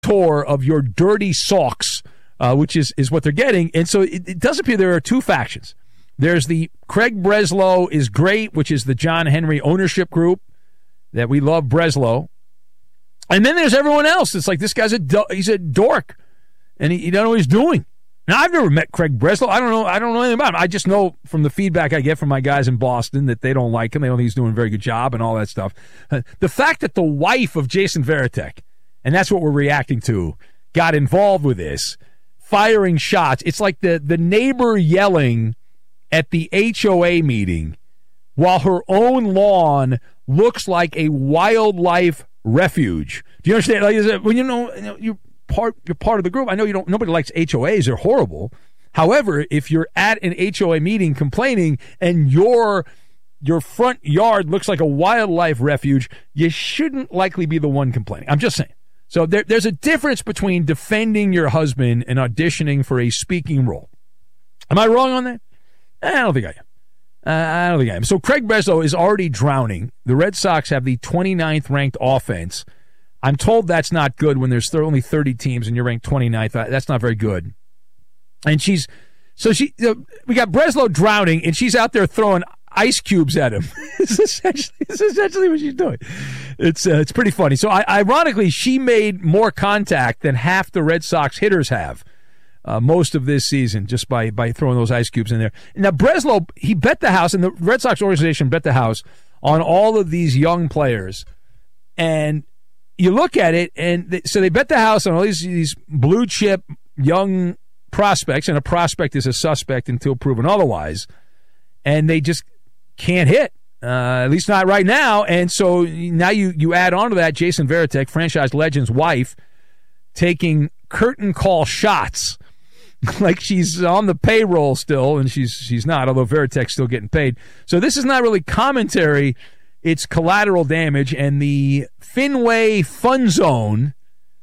tour of your dirty socks, which is what they're getting. And so it does appear there are two factions. There's the Craig Breslow is great, which is the John Henry ownership group that we love Breslow. And then there's everyone else. It's like this guy's he's a dork, and he don't know what he's doing. Now, I've never met Craig Breslow. I don't know anything about him. I just know from the feedback I get from my guys in Boston that they don't like him. They don't think he's doing a very good job and all that stuff. The fact that the wife of Jason Varitek, and that's what we're reacting to, got involved with this, firing shots. It's like the neighbor yelling at the HOA meeting while her own lawn looks like a wildlife refuge. Do you understand? Like, when you're part of the group. I know nobody likes HOAs. They're horrible. However, if you're at an HOA meeting complaining and your front yard looks like a wildlife refuge, you shouldn't likely be the one complaining. I'm just saying. So there's a difference between defending your husband and auditioning for a speaking role. Am I wrong on that? I don't think I am. So Craig Breslow is already drowning. The Red Sox have the 29th ranked offense. I'm told that's not good when there's only 30 teams and you're ranked 29th. That's not very good. And we got Breslow drowning, and she's out there throwing ice cubes at him. It's essentially what she's doing. It's pretty funny. So ironically, she made more contact than half the Red Sox hitters have most of this season just by throwing those ice cubes in there. Now, Breslow, he bet the house, and the Red Sox organization bet the house on all of these young players. And you look at it, and so they bet the house on all these blue chip young prospects, and a prospect is a suspect until proven otherwise, and they just can't hit, at least not right now. And so now you add on to that Jason Varitek, franchise legend's wife, taking curtain call shots like she's on the payroll still, and she's not, although Varitek's still getting paid. So this is not really commentary. It's collateral damage, and the Fenway Fun Zone,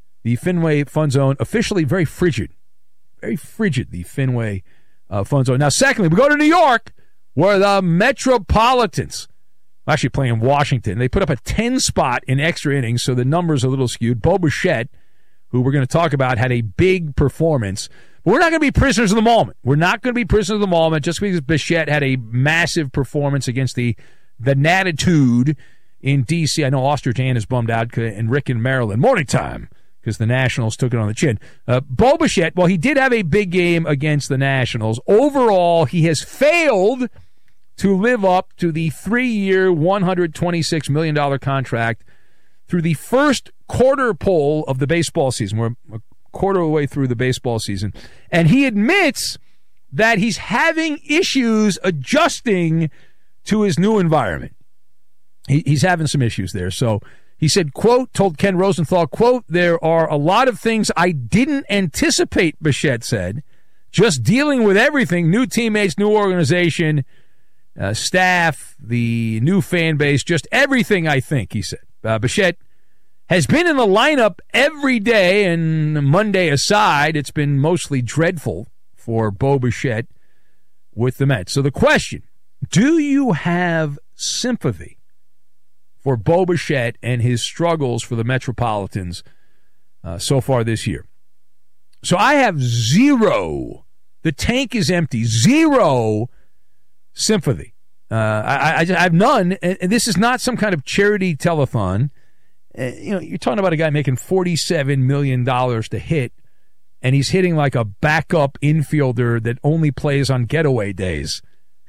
officially very frigid, the Fenway Fun Zone. Now, secondly, we go to New York, where the Metropolitans, actually playing Washington, they put up a 10 spot in extra innings, so the numbers are a little skewed. Bo Bichette, who we're going to talk about, had a big performance. But we're not going to be prisoners of the moment. We're not going to be prisoners of the moment just because Bichette had a massive performance against the Natitude in D.C. I know Osterjan is bummed out, and Rick in Maryland. Morning time, because the Nationals took it on the chin. Bo Bichette, well, he did have a big game against the Nationals. Overall, he has failed to live up to the 3-year, $126 million contract through the first quarter pole of the baseball season. We're a quarter of the way through the baseball season. And he admits that he's having issues adjusting to his new environment. He's having some issues there. So he said, quote, told Ken Rosenthal, quote, there are a lot of things I didn't anticipate, Bichette said. Just dealing with everything, new teammates, new organization, staff, the new fan base, just everything, I think, he said. Bichette has been in the lineup every day, and Monday aside, it's been mostly dreadful for Bo Bichette with the Mets. So the question, do you have sympathy for Bo Bichette and his struggles for the Metropolitans so far this year? So I have zero. The tank is empty. Zero sympathy. I have none. And this is not some kind of charity telethon. You're talking about a guy making $47 million to hit, and he's hitting like a backup infielder that only plays on getaway days.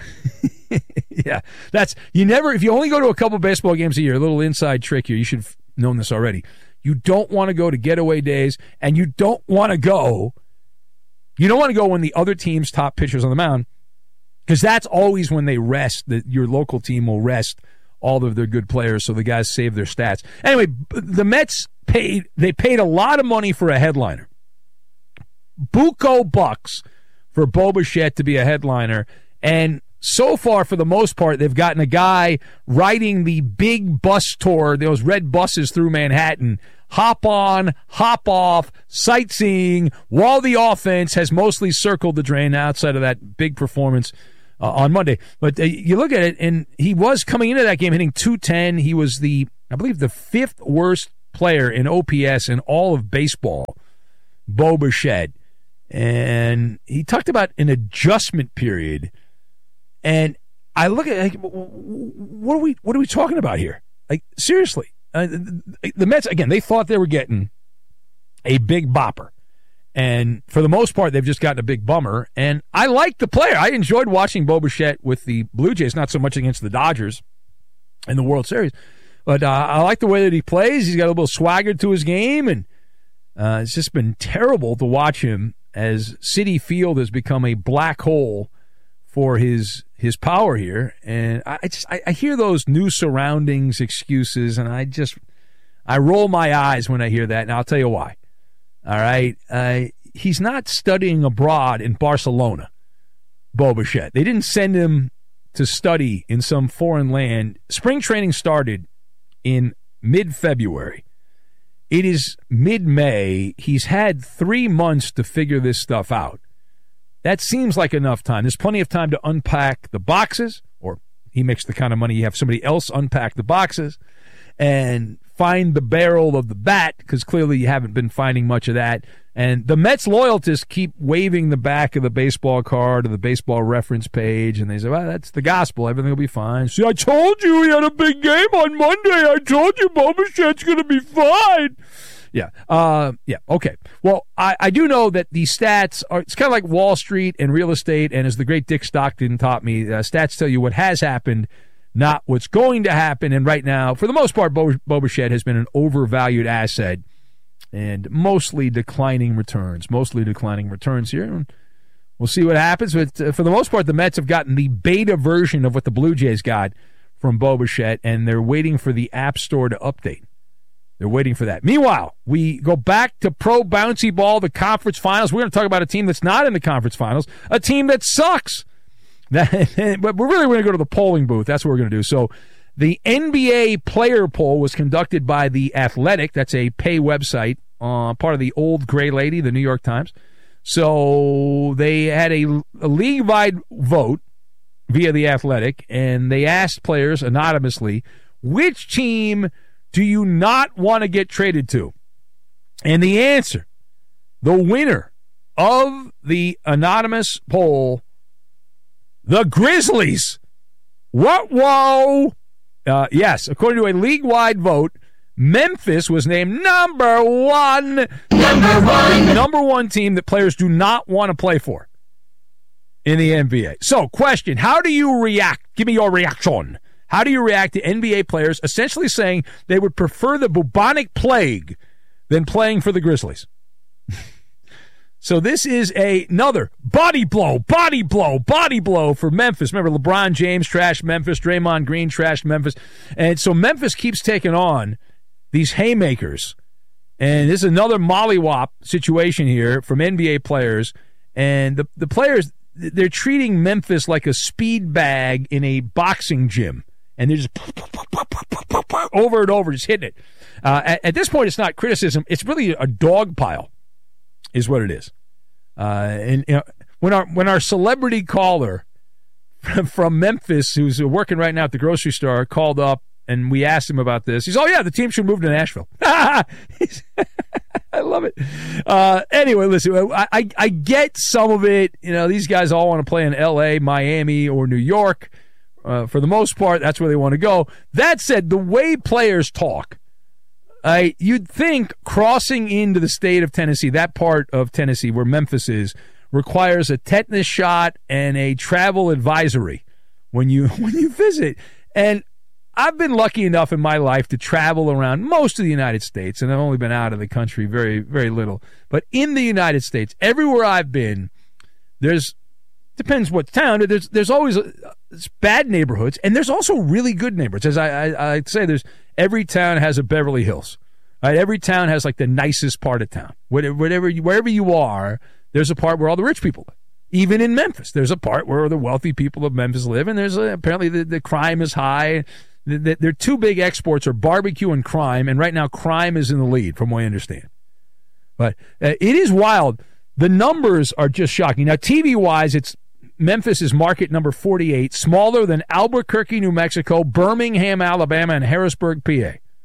Yeah, if you only go to a couple baseball games a year, a little inside trick here, you should have known this already. You don't want to go to getaway days, and you don't want to go when the other team's top pitcher's on the mound, because that's always when they rest, your local team will rest all of their good players, so the guys save their stats. Anyway, the Mets paid a lot of money for a headliner. Buco bucks for Bo Bichette to be a headliner, and so far, for the most part, they've gotten a guy riding the big bus tour, those red buses through Manhattan, hop on, hop off, sightseeing, while the offense has mostly circled the drain outside of that big performance on Monday. But you look at it, and he was coming into that game hitting .210. He was I believe the fifth worst player in OPS in all of baseball, Bo Bichette. And he talked about an adjustment period. And I look at like, what are we talking about here? Like, seriously, the Mets, again, they thought they were getting a big bopper. And for the most part, they've just gotten a big bummer. And I like the player. I enjoyed watching Bo Bichette with the Blue Jays, not so much against the Dodgers in the World Series. But I like the way that he plays. He's got a little swagger to his game. And it's just been terrible to watch him as Citi Field has become a black hole for his power here. And I hear those new surroundings excuses, and I roll my eyes when I hear that. And I'll tell you why. All right. He's not studying abroad in Barcelona, Bo Bichette. They didn't send him to study in some foreign land. Spring training started in mid-February. It is mid-May. He's had 3 months to figure this stuff out. That seems like enough time. There's plenty of time to unpack the boxes, or he makes the kind of money you have somebody else unpack the boxes, and find the barrel of the bat, because clearly you haven't been finding much of that. And the Mets loyalists keep waving the back of the baseball card or the baseball reference page, and they say, well, that's the gospel. Everything will be fine. See, I told you he had a big game on Monday. I told you Bo Bichette's going to be fine. Yeah. Okay. Well, I do know that the stats are, it's kind of like Wall Street and real estate, and as the great Dick Stockton taught me, stats tell you what has happened, not what's going to happen. And right now, for the most part, Bo Bichette has been an overvalued asset and mostly declining returns here. And we'll see what happens. But for the most part, the Mets have gotten the beta version of what the Blue Jays got from Bo Bichette, and they're waiting for the App Store to update. They're waiting for that. Meanwhile, we go back to pro bouncy ball, the conference finals. We're going to talk about a team that's not in the conference finals, a team that sucks. But we're really going to go to the polling booth. That's what we're going to do. So the NBA player poll was conducted by The Athletic. That's a pay website, part of the old gray lady, the New York Times. So they had a league-wide vote via The Athletic, and they asked players anonymously, which team do you not want to get traded to? And the answer, the winner of the anonymous poll, the Grizzlies. What? Whoa. Yes, according to a league-wide vote, Memphis was named number one team that players do not want to play for in the NBA. So, question, how do you react? Give me your reaction. How do you react to NBA players essentially saying they would prefer the bubonic plague than playing for the Grizzlies? So this is another body blow for Memphis. Remember, LeBron James trashed Memphis, Draymond Green trashed Memphis. And so Memphis keeps taking on these haymakers. And this is another mollywop situation here from NBA players. And the players, they're treating Memphis like a speed bag in a boxing gym. And they're just over and over, just hitting it. At this point, it's not criticism. It's really a dog pile is what it is. And you know, when our celebrity caller from Memphis, who's working right now at the grocery store, called up and we asked him about this, he's, oh yeah, the team should move to Nashville. I love it. Anyway, listen, I get some of it. You know, these guys all want to play in L.A., Miami, or New York. For the most part, that's where they want to go. That said, the way players talk, you'd think crossing into the state of Tennessee, that part of Tennessee where Memphis is, requires a tetanus shot and a travel advisory when you visit. And I've been lucky enough in my life to travel around most of the United States, and I've only been out of the country very, very little. But in the United States, everywhere I've been, depends what town, there's always bad neighborhoods, and there's also really good neighborhoods. As I say, every town has a Beverly Hills. Right? Every town has like the nicest part of town. Wherever you are, there's a part where all the rich people live. Even in Memphis, there's a part where the wealthy people of Memphis live, and there's apparently the crime is high. Their two big exports are barbecue and crime, and right now crime is in the lead, from what I understand. But it is wild. The numbers are just shocking. Now, TV-wise, Memphis is market number 48, smaller than Albuquerque, New Mexico, Birmingham, Alabama, and Harrisburg, PA.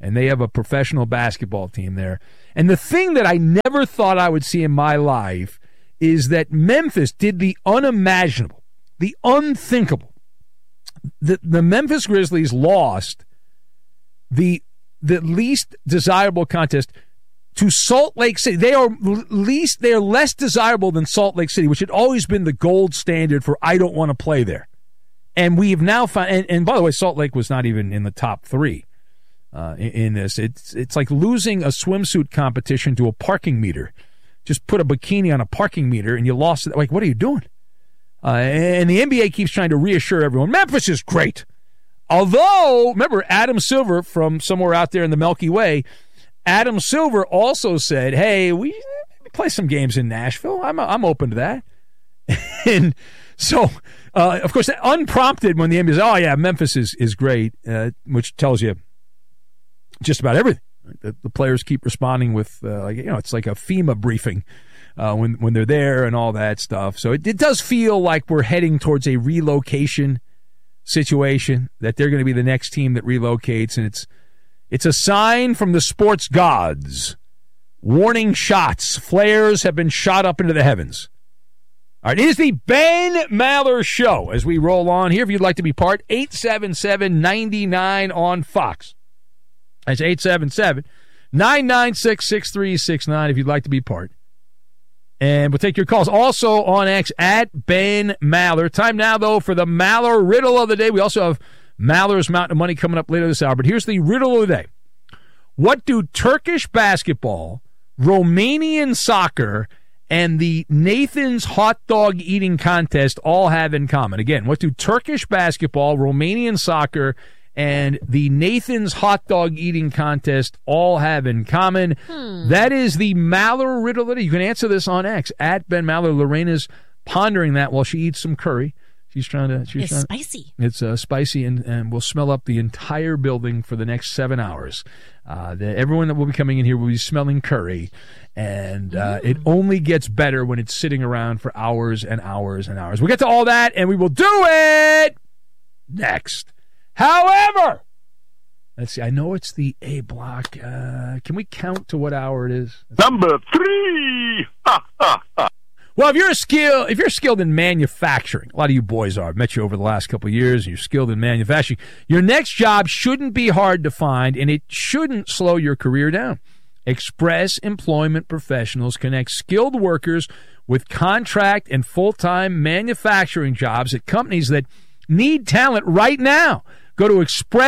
and they have a professional basketball team there. And the thing that I never thought I would see in my life is that Memphis did the unimaginable, the unthinkable. The Memphis Grizzlies lost the least desirable contest to Salt Lake City. They are less desirable than Salt Lake City, which had always been the gold standard for I don't want to play there. And we have now found, and by the way, Salt Lake was not even in the top 3 in this. It's like losing a swimsuit competition to a parking meter. Just put a bikini on a parking meter and you lost it. Like, what are you doing? And the NBA keeps trying to reassure everyone, Memphis is great. Although, remember, Adam Silver from somewhere out there in the Milky Way, Adam Silver also said, hey, we play some games in Nashville. I'm open to that. And so, of course, unprompted when the NBA says, oh, yeah, Memphis is great, which tells you just about everything. The players keep responding with, it's like a FEMA briefing when they're there and all that stuff. So it does feel like we're heading towards a relocation situation, that they're going to be the next team that relocates, and it's a sign from the sports gods. Warning shots. Flares have been shot up into the heavens. All right, it is the Ben Maller Show as we roll on here. If you'd like to be part, 877-99 on Fox. That's 877-996-6369 if you'd like to be part. And we'll take your calls. Also on X, at Ben Maller. Time now, though, for the Maller Riddle of the Day. We also have Maller's Mountain of Money coming up later this hour. But here's the Riddle of the Day. What do Turkish basketball, Romanian soccer, and the Nathan's hot dog eating contest all have in common? Again, what do Turkish basketball, Romanian soccer, and the Nathan's hot dog eating contest all have in common? That is the Maller Riddle of the Day. You can answer this on X, at Ben Maller. Lorena's pondering that while she eats some curry. It's spicy. It's spicy, and will smell up the entire building for the next 7 hours. Everyone that will be coming in here will be smelling curry, and it only gets better when it's sitting around for hours and hours and hours. We'll get to all that, and we will do it next. However, let's see. I know it's the A block. Can we count to what hour it is? Number 3. Well, if you're skilled in manufacturing, a lot of you boys are. I've met you over the last couple of years, and you're skilled in manufacturing. Your next job shouldn't be hard to find, and it shouldn't slow your career down. Express Employment Professionals connect skilled workers with contract and full-time manufacturing jobs at companies that need talent right now. Go to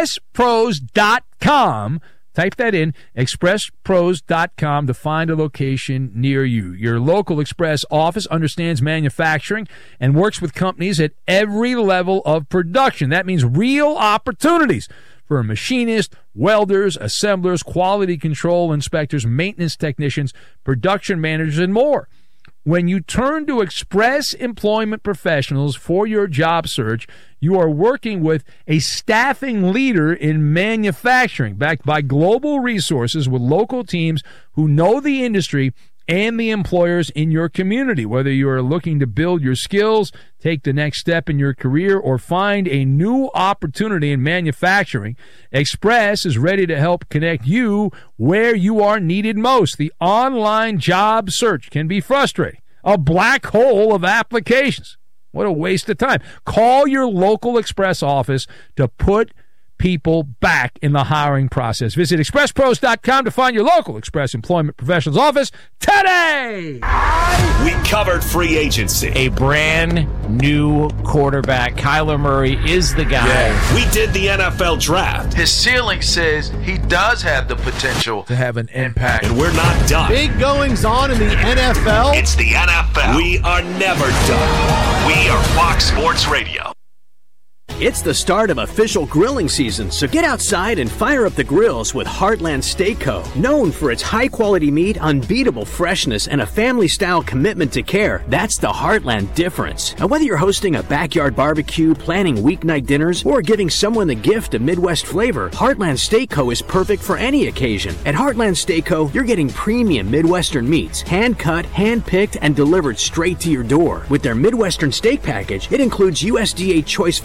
expresspros.com. Type that in, expresspros.com, to find a location near you. Your local Express office understands manufacturing and works with companies at every level of production. That means real opportunities for machinists, welders, assemblers, quality control inspectors, maintenance technicians, production managers, and more. When you turn to Express Employment Professionals for your job search, you are working with a staffing leader in manufacturing, backed by global resources with local teams who know the industry and the employers in your community. Whether you are looking to build your skills, take the next step in your career, or find a new opportunity in manufacturing, Express is ready to help connect you where you are needed most. The online job search can be frustrating, a black hole of applications. What a waste of time. Call your local Express office to put people back in the hiring process. Visit expresspros.com to find your local Express Employment Professionals office today. We covered free agency. A brand new quarterback. Kyler Murray is the guy. Yeah. We did the NFL draft. His ceiling says he does have the potential to have an impact. And we're not done. Big goings on in the NFL. It's the NFL. We are never done. We are Fox Sports Radio. It's the start of official grilling season, so get outside and fire up the grills with Heartland Steak Co. Known for its high-quality meat, unbeatable freshness, and a family-style commitment to care, that's the Heartland difference. And whether you're hosting a backyard barbecue, planning weeknight dinners, or giving someone the gift of Midwest flavor, Heartland Steak Co. is perfect for any occasion. At Heartland Steak Co., you're getting premium Midwestern meats, hand-cut, hand-picked, and delivered straight to your door. With their Midwestern steak package, it includes USDA choice filet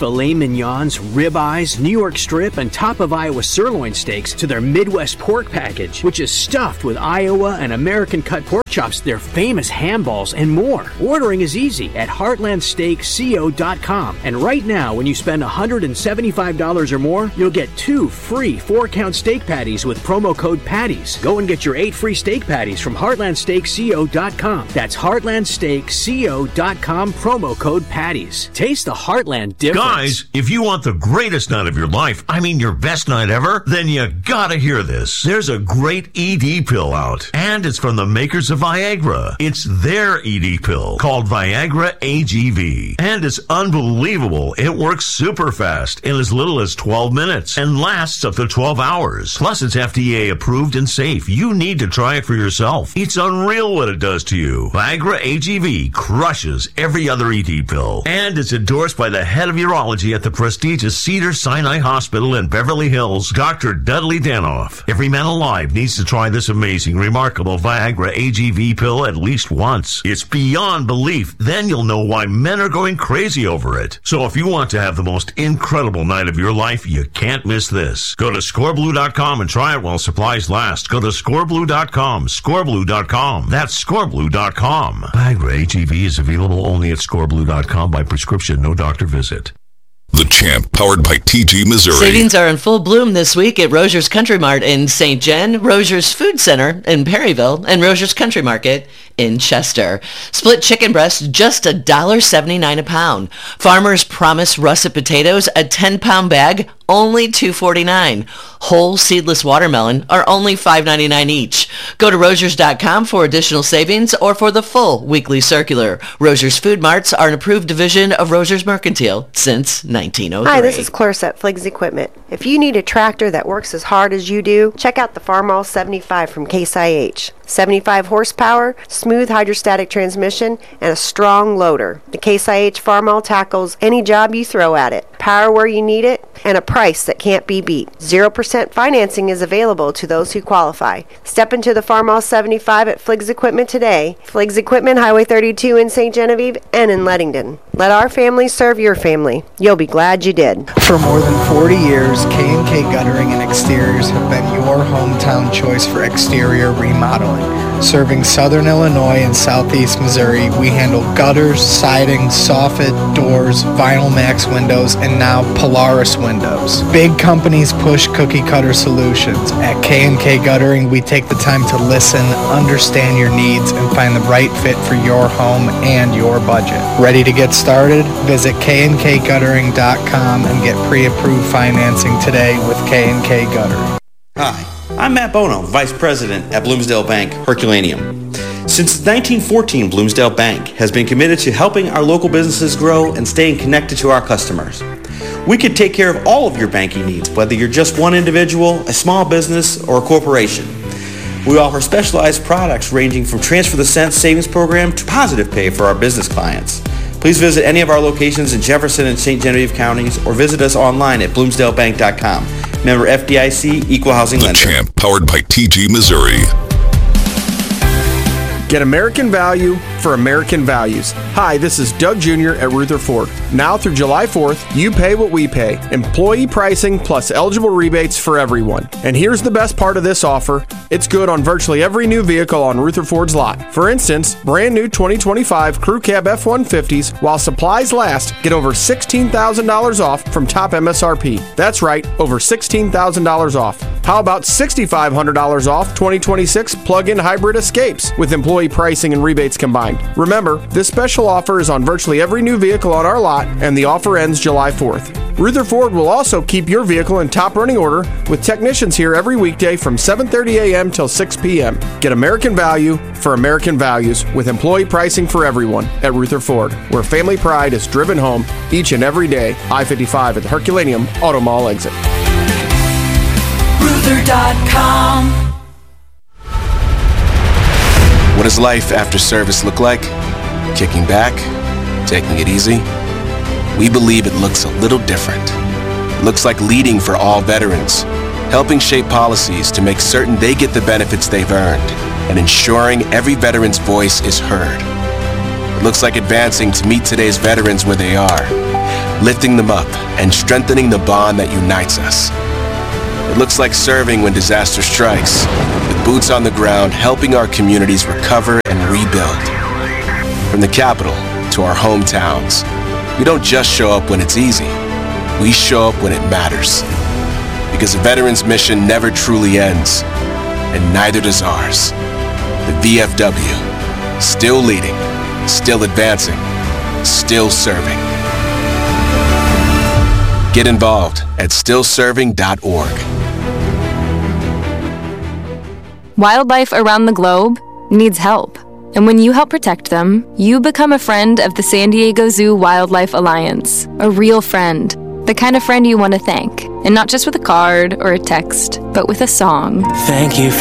mignons, ribeyes, New York strip, and top of Iowa sirloin steaks to their Midwest pork package, which is stuffed with Iowa and American cut pork chops, their famous ham balls, and more. Ordering is easy at heartlandsteakco.com. And right now, when you spend $175 or more, you'll get 2 free 4-count steak patties with promo code PATTIES. Go and get your 8 free steak patties from heartlandsteakco.com. That's heartlandsteakco.com, promo code PATTIES. Taste the Heartland difference. Guys, if you want the greatest night of your life, I mean your best night ever, then you gotta hear this. There's a great ED pill out, and it's from the makers of Viagra. It's their ED pill called Viagra AGV, and it's unbelievable. It works super fast in as little as 12 minutes and lasts up to 12 hours. Plus, it's FDA approved and safe. You need to try it for yourself. It's unreal what it does to you. Viagra AGV crushes every other ED pill, and it's endorsed by the head of urology at the prestigious Cedars-Sinai Hospital in Beverly Hills, Dr. Dudley Danoff. Every man alive needs to try this amazing, remarkable Viagra AGV pill at least once. It's beyond belief. Then you'll know why men are going crazy over it. So if you want to have the most incredible night of your life, you can't miss this. Go to scoreblue.com and try it while supplies last. Go to scoreblue.com, scoreblue.com. That's scoreblue.com. Viagra AGV is available only at scoreblue.com by prescription, no doctor visit. The Champ, powered by TG Missouri. Savings are in full bloom this week at Rogers Country Mart in St. Jen, Rogers Food Center in Perryville, and Rogers Country Market in Chester. Split chicken breast, just $1.79 a pound. Farmer's Promise russet potatoes, a 10-pound bag, only $2.49. Whole seedless watermelon are only $5.99 each. Go to Rogers.com for additional savings or for the full weekly circular. Rogers Food Marts are an approved division of Rogers Mercantile since 1903. Hi, this is Clarissa at Fliggs Equipment. If you need a tractor that works as hard as you do, check out the Farmall 75 from Case IH. 75 horsepower, smooth hydrostatic transmission, and a strong loader. The Case IH Farmall tackles any job you throw at it. Power where you need it, and a price that can't be beat. 0% financing is available to those who qualify. Step into the Farmall 75 at Fliggs Equipment today. Fliggs Equipment, Highway 32 in St. Genevieve and in Leadington. Let our family serve your family. You'll be glad you did. For more than 40 years, K&K Guttering and Exteriors have been your hometown choice for exterior remodeling. Serving Southern Illinois and Southeast Missouri, we handle gutters, siding, soffit, doors, Vinyl Max windows, and now Polaris windows. Big companies push cookie cutter solutions. At K&K Guttering, we take the time to listen, understand your needs, and find the right fit for your home and your budget. Ready to get started? Visit knkguttering.com and get pre-approved financing today with K&K Guttering. Hi, I'm Matt Bono, Vice President at Bloomsdale Bank, Herculaneum. Since 1914, Bloomsdale Bank has been committed to helping our local businesses grow and staying connected to our customers. We can take care of all of your banking needs, whether you're just one individual, a small business, or a corporation. We offer specialized products ranging from Transfer the Cent savings program to Positive Pay for our business clients. Please visit any of our locations in Jefferson and St. Genevieve counties or visit us online at bloomsdalebank.com. Member FDIC, Equal Housing Lender. The Champ, powered by TG Missouri. Get American value for American values. Hi, this is Doug Jr. at Ruther Ford. Now through July 4th, you pay what we pay. Employee pricing plus eligible rebates for everyone. And here's the best part of this offer. It's good on virtually every new vehicle on Ruther Ford's lot. For instance, brand new 2025 Crew Cab F-150s, while supplies last, get over $16,000 off from top MSRP. That's right, over $16,000 off. How about $6,500 off 2026 plug-in hybrid Escapes with employee pricing and rebates combined? Remember, this special offer is on virtually every new vehicle on our lot, and the offer ends July 4th. Ruther Ford will also keep your vehicle in top running order with technicians here every weekday from 7:30 a.m. till 6 p.m. Get American value for American values with employee pricing for everyone at Ruther Ford, where family pride is driven home each and every day. I-55 at the Herculaneum Auto Mall exit. Ruther.com. What does life after service look like? Kicking back? Taking it easy? We believe it looks a little different. It looks like leading for all veterans, helping shape policies to make certain they get the benefits they've earned, and ensuring every veteran's voice is heard. It looks like advancing to meet today's veterans where they are, lifting them up and strengthening the bond that unites us. It looks like serving when disaster strikes, with boots on the ground helping our communities recover and rebuild. From the capital to our hometowns, we don't just show up when it's easy. We show up when it matters. Because a veteran's mission never truly ends, and neither does ours. The VFW, still leading, still advancing, still serving. Get involved at stillserving.org. Wildlife around the globe needs help. And when you help protect them, you become a friend of the San Diego Zoo Wildlife Alliance. A real friend. The kind of friend you want to thank. And not just with a card or a text, but with a song. Thank you for